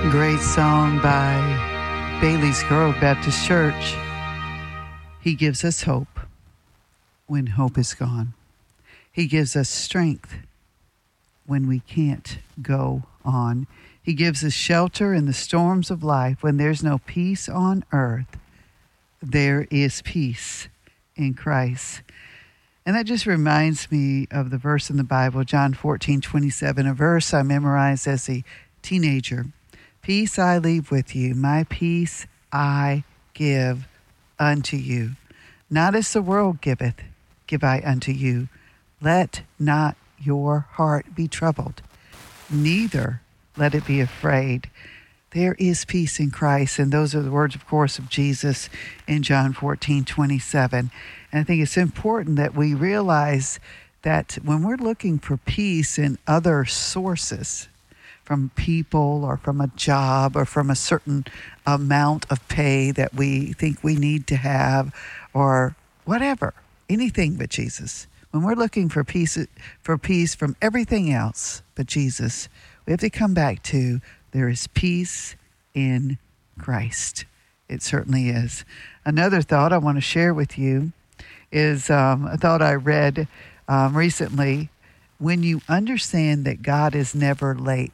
Great song by Bailey's Grove Baptist Church. He gives us hope when hope is gone. He gives us strength when we can't go on. He gives us shelter in the storms of life. When there's no peace on earth, there is peace in Christ. And that just reminds me of the verse in the Bible, John 14:27, a verse I memorized as a teenager. Peace I leave with you, my peace I give unto you. Not as the world giveth, give I unto you. Let not your heart be troubled, neither let it be afraid. There is peace in Christ, and those are the words, of course, of Jesus in John 14:27. And I think it's important that we realize that when we're looking for peace in other sources, from people or from a job or from a certain amount of pay that we think we need to have or whatever, anything but Jesus. When we're looking for peace from everything else but Jesus, we have to come back to there is peace in Christ. It certainly is. Another thought I want to share with you is a thought I read recently. When you understand that God is never late,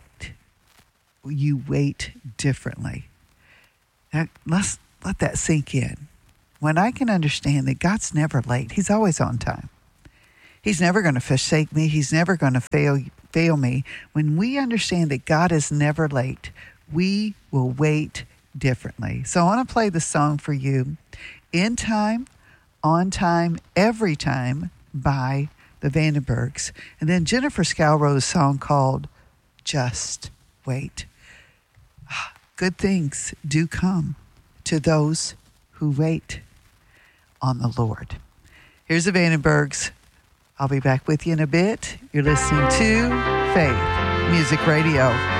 you wait differently. Now, let's let that sink in. When I can understand that God's never late, He's always on time. He's never going to forsake me. He's never going to fail me. When we understand that God is never late, we will wait differently. So I want to play the song for you, In Time, On Time, Every Time by the Vandenbergs. And then Jennifer Scalro's song called Just Wait. Good things do come to those who wait on the Lord. Here's the Vandenbergs. I'll be back with you in a bit. You're listening to Faith Music Radio.